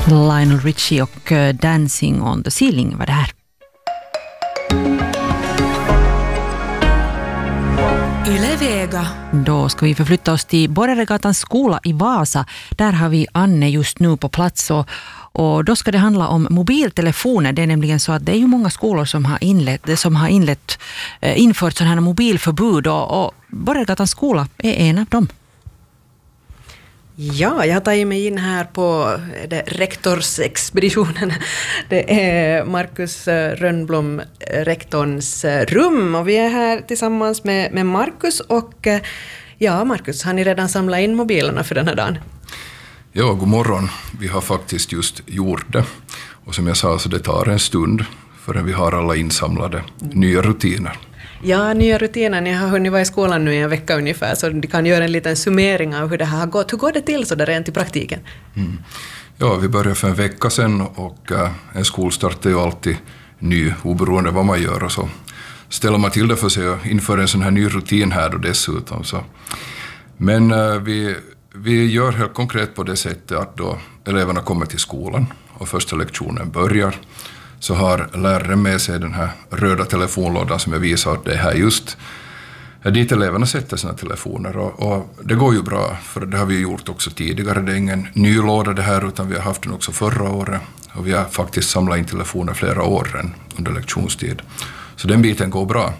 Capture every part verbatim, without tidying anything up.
Lionel Richie och Dancing on the Ceiling var det här. Yle-Vega. Då ska vi förflytta oss till Borreregatans skola i Vasa. Där har vi Anne just nu på plats och, och då ska det handla om mobiltelefoner. Det är nämligen så att det är ju många skolor som har inlett, som har inlett, eh, infört sådana här mobilförbud och, och Borreregatans skola är en av dem. Ja, jag har tagit mig in här på det, rektorsexpeditionen. Det är Markus Rönnblom, rektorns rum. Och vi är här tillsammans med, med Markus. Och ja, Markus, har ni redan samlat in mobilerna för den här dagen? Ja, god morgon. Vi har faktiskt just gjort det. Och som jag sa så det tar en stund förrän vi har alla insamlade nya rutiner. Ja, nya rutiner. Ni har hunnit vara i skolan nu i en vecka ungefär, så ni kan göra en liten summering av hur det här har gått. Hur går det till så där rent i praktiken? Mm. Ja, vi började för en vecka sedan och uh, en skolstart är ju alltid ny, oberoende vad man gör. Och så ställer man till det för sig och inför en sån här ny rutin här och dessutom. Så. Men uh, vi, vi gör helt konkret på det sättet att då eleverna kommer till skolan och första lektionen börjar, så har läraren med sig den här röda telefonlådan som jag visar att det är här just. Dit eleverna sätter sina telefoner och, och det går ju bra, för det har vi gjort också tidigare. Det är ingen ny låda det här, utan vi har haft den också förra året och vi har faktiskt samlat in telefoner flera år under lektionstid. Så den biten går bra,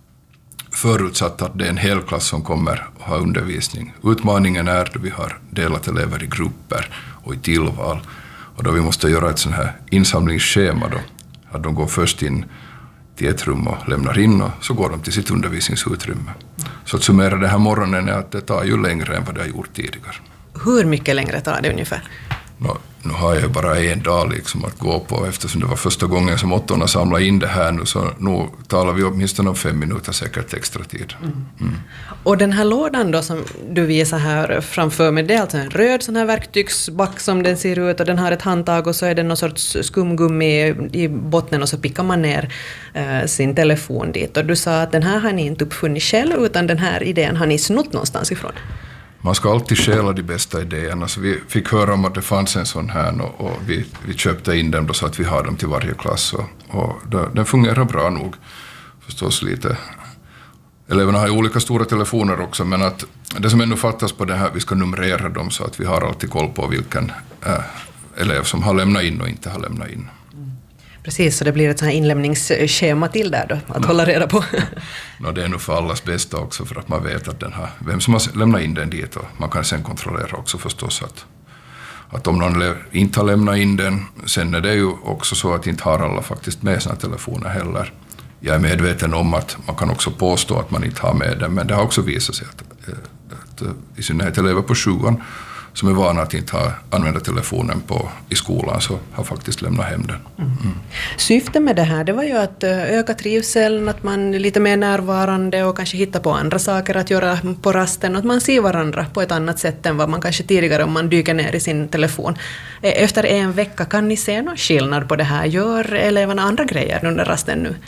förutsatt att det är en hel klass som kommer och har undervisning. Utmaningen är att vi har delat elever i grupper och i tillval. Och då vi måste göra ett sån här insamlingsschema då. Att de går först in till ett rum och lämnar in och så går de till sitt undervisningsutrymme. Så att summera det här morgonen är att det tar ju längre än vad det har gjort tidigare. Hur mycket längre tar det ungefär? Nå, nu har jag bara en dag liksom att gå på, eftersom det var första gången som åttorna samlade in det här nu, så nu talar vi åtminstone om fem minuter säkert extra tid. Mm. Mm. Och den här lådan då som du visar här framför mig, det är alltså en röd sån här verktygsback som den ser ut, och den har ett handtag och så är det någon sorts skumgummi i botten och så pickar man ner eh, sin telefon dit. Och du sa att den här har ni inte uppfunnit själv, utan den här idén har ni snott någonstans ifrån. Man ska alltid stjäla de bästa idéerna, så vi fick höra om att det fanns en sån här och, och vi, vi köpte in dem då, så att vi har dem till varje klass och, och det, den fungerar bra nog förstås lite. Eleverna har ju olika stora telefoner också, men att det som ännu fattas på det här, vi ska numrera dem så att vi har alltid koll på vilken äh, elev som har lämnat in och inte har lämnat in. Precis, så det blir ett sånt här inlämningsschema till där då, att no. hålla reda på. No, det är nog för allas bästa också, för att man vet att den har, vem som har lämnat in den dit, och man kan sen kontrollera också förstås att, att om någon inte har lämnat in den, sen är det ju också så att inte har alla faktiskt med sina telefoner heller. Jag är medveten om att man kan också påstå att man inte har med den, men det har också visat sig att, att, att i synnerhet elever på sjuan som är vana att inte ha, använda telefonen på, i skolan, så har faktiskt lämnat hem den. Mm. Mm. Syftet med det här, det var ju att öka trivseln, att man är lite mer närvarande och kanske hitta på andra saker att göra på rasten, och att man ser varandra på ett annat sätt än vad man kanske tidigare om man dyker ner i sin telefon. Efter en vecka, kan ni se någon skillnad på det här? Gör eleverna andra grejer under rasten nu?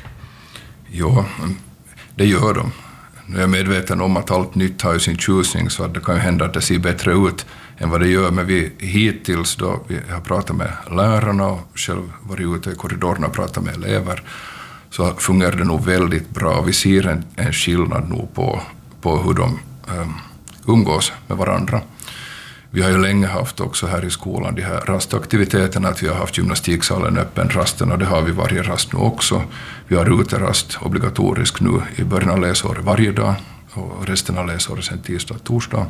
Ja, det gör de. Nu är jag medveten om att allt nytt har ju sin tjusning, så att det kan ju hända att det ser bättre ut än vad det gör, men vi hittills då vi har pratat med lärarna och själv varit ute i korridorerna och pratat med elever, så fungerar det nog väldigt bra. Vi ser en, en skillnad nu på, på hur de um, umgås med varandra. Vi har ju länge haft också här i skolan de här rastaktiviteterna, att vi har haft gymnastiksalen öppen rasten, och det har vi varje rast nu också. Vi har uterast obligatorisk nu i början av läsåret varje dag, och resten av läsåret sen tisdag och torsdag.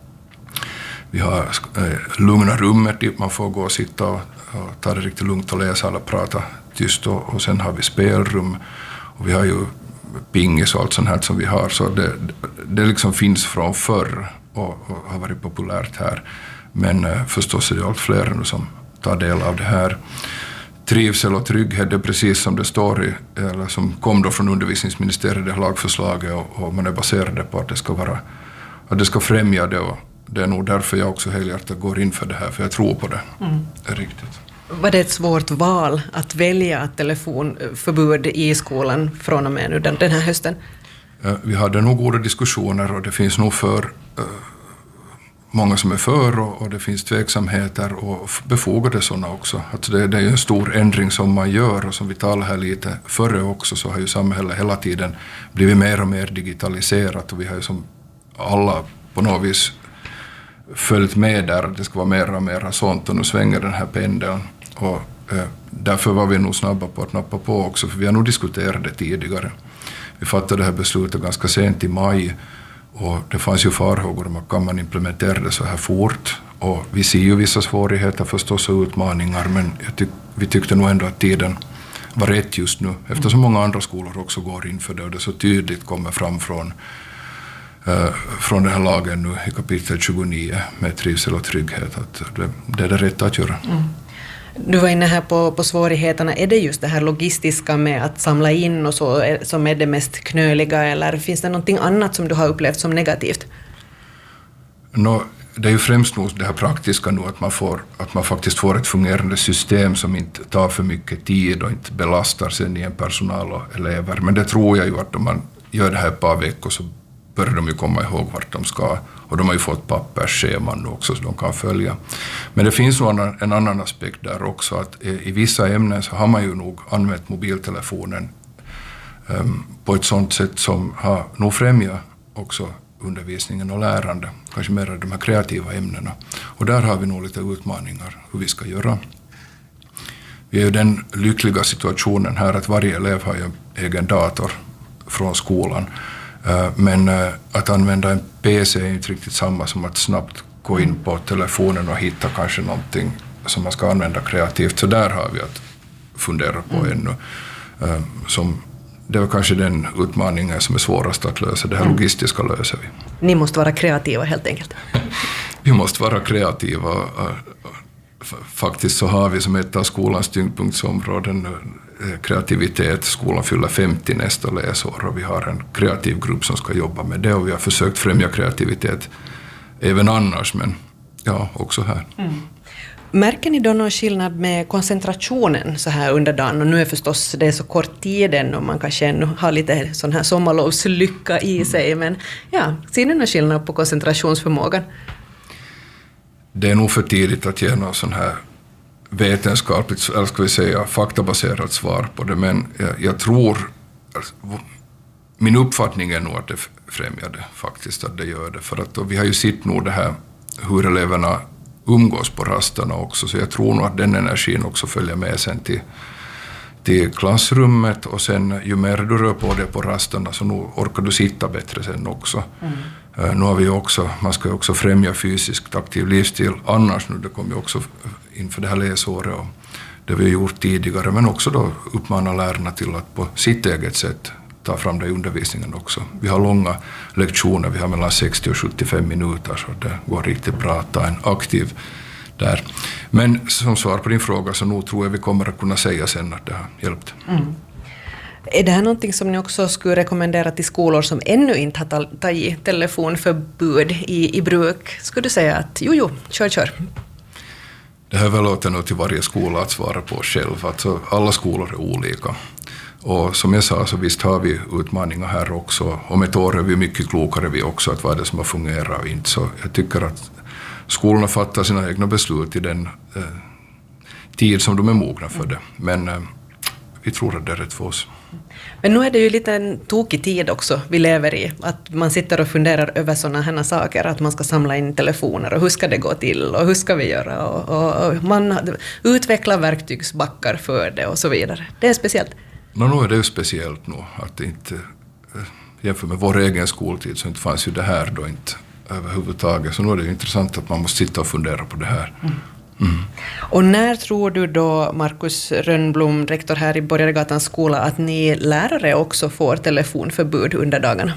Vi har eh, lugna rummet dit man får gå och sitta och, och ta det riktigt lugnt och läsa eller prata tyst, och, och sen har vi spelrum, och vi har ju pingis och allt sånt här som vi har, så det, det liksom finns från förr och, och har varit populärt här, men eh, förstås är det allt fler nu som tar del av det här. Trivsel och trygghet, det är precis som det står i, eller som kom då från undervisningsministeriet, det lagförslaget, och, och man är baserade på att det ska vara, att det ska främja det, och det är nog därför jag också helhjärtat går in för det här, för jag tror på det. Mm. Det är riktigt. Var det ett svårt val att välja ett telefonförbud i skolan från och med nu den, den här hösten? Vi hade nog goda diskussioner, och det finns nog för uh, många som är för och, och det finns tveksamheter och befogade sådana också. Att det, det är en stor ändring som man gör och som vi talade här lite före också, så har ju samhället hela tiden blivit mer och mer digitaliserat och vi har ju som alla på något vis följt med där att det ska vara mer och mer sånt och nu svänger den här pendeln och eh, därför var vi nog snabba på att nappa på också, för vi har nog diskuterat det tidigare. Vi fattade det här beslutet ganska sent i maj och det fanns ju farhågor om att kan man implementera det så här fort och vi ser ju vissa svårigheter förstås och utmaningar, men jag tyck, vi tyckte nog ändå att tiden var rätt just nu eftersom många andra skolor också går in för det och det så tydligt kommer fram från Uh, från den här lagen nu i kapitel tjugonio med trivsel och trygghet att det, det är det rätta att göra. Mm. Du var inne här på, på svårigheterna. Är det just det här logistiska med att samla in och så är, som är det mest knöliga eller finns det någonting annat som du har upplevt som negativt? No, det är ju främst nog det här praktiska nu att man, får, att man faktiskt får ett fungerande system som inte tar för mycket tid och inte belastar sen i en personal och elever. Men det tror jag ju att om man gör det här ett par veckor så börjar de ju komma ihåg vart de ska och de har ju fått pappersscheman också så de kan följa. Men det finns nog en annan aspekt där också att i vissa ämnen så har man ju nog använt mobiltelefonen um, på ett sånt sätt som har nog främjat också undervisningen och lärande, kanske mer av de här kreativa ämnena. Och där har vi nog lite utmaningar hur vi ska göra. Vi är ju den lyckliga situationen här att varje elev har ju en egen dator från skolan. Men att använda en P C är inte riktigt samma som att snabbt gå in på telefonen och hitta kanske någonting som man ska använda kreativt. Så där har vi att fundera på mm. ännu. Som, det var kanske den utmaningen som är svårast att lösa. Det här mm. logistiska löser vi. Ni måste vara kreativa helt enkelt. Vi måste vara kreativa. Faktiskt så har vi som ett av skolans tyngdpunktsområden kreativitet. Skolan fyller femtio nästa läsår och vi har en kreativ grupp som ska jobba med det och vi har försökt främja kreativitet även annars, men ja, också här. Mm. Märker ni då någon skillnad med koncentrationen så här under dagen? Och nu är förstås det är så kort tid än och man kanske ännu har lite sån här sommarlovslycka i sig, mm. men ja, ser ni någon skillnad på koncentrationsförmågan? Det är nog för tidigt att ge någon sån här vetenskapligt, eller ska vi säga faktabaserat svar på det, men jag, jag tror, alltså, min uppfattning är nog att det främjar det faktiskt, att det gör det, för att då, vi har ju sett nog det här hur eleverna umgås på rasterna också, så jag tror nog att den energin också följer med sen till, till klassrummet och sen ju mer du rör på det på rasterna så nu orkar du sitta bättre sen också. Mm. Uh, nu har vi också, man ska ju också främja fysiskt aktiv livsstil annars nu, det kommer ju också inför det här läsåret och det vi har gjort tidigare, men också då uppmana lärarna till att på sitt eget sätt ta fram det i undervisningen också. Vi har långa lektioner, vi har mellan sextio och sjuttiofem minuter så det går riktigt bra att ta en aktiv där. Men som svar på din fråga så nog tror jag vi kommer att kunna säga sen att det har hjälpt. Mm. Är det här någonting som ni också skulle rekommendera till skolor som ännu inte har tagit telefonförbud i, i bruk? Skulle du säga att jo, jo, kör, kör. Det här väl låter nog till varje skola att svara på själv. Alltså, alla skolor är olika. Och som jag sa så visst har vi utmaningar här också. Om ett år är vi mycket klokare vi också att vad är det som har fungerat och inte. Så jag tycker att skolorna fattar sina egna beslut i den eh, tid som de är mogna för det. Men eh, vi tror att det är rätt för oss. Men nu är det ju lite en tokig tid också vi lever i. Att man sitter och funderar över sådana här saker. Att man ska samla in telefoner och hur ska det gå till och hur ska vi göra. Och, och, och man utvecklar verktygsbackar för det och så vidare. Det är speciellt. No, nu är det ju speciellt nu att det inte, jämfört med vår egen skoltid så inte fanns ju det här då inte överhuvudtaget. Så nu är det ju intressant att man måste sitta och fundera på det här. Mm. Mm. Och när tror du då, Markus Rönnblom, rektor här i Borgaregatans skola, att ni lärare också får telefonförbud under dagarna?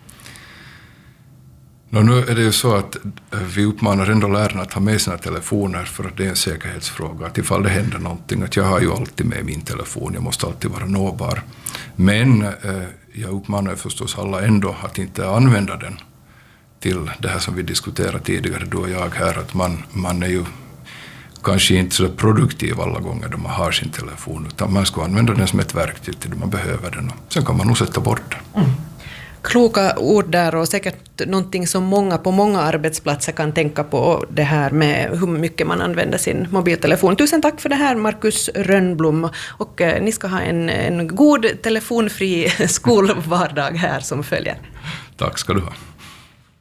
No, nu är det ju så att vi uppmanar ändå lärarna att ha med sina telefoner för att det är en säkerhetsfråga. Att ifall det händer någonting, att jag har ju alltid med min telefon, jag måste alltid vara nåbar. Men eh, jag uppmanar förstås alla ändå att inte använda den till det här som vi diskuterade tidigare, du och jag här, att man, man är ju kanske inte så produktiv alla gånger då man har sin telefon, utan man ska använda den som ett verktyg till det man behöver den. Sen kan man nog sätta bort den. Mm. Kloka ord där och säkert någonting som många på många arbetsplatser kan tänka på, det här med hur mycket man använder sin mobiltelefon. Tusen tack för det här, Markus Rönnblom, och eh, ni ska ha en, en god telefonfri skolvardag här som följer. Tack ska du ha.